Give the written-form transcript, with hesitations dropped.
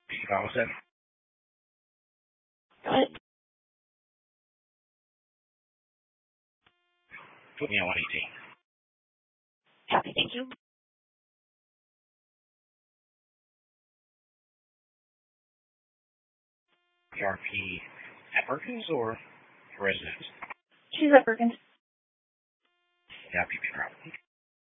Allison. Go ahead. Put me on 118. Copy. Thank you. PRP at Perkins or residence? She's at Perkins. Yeah, PP problem.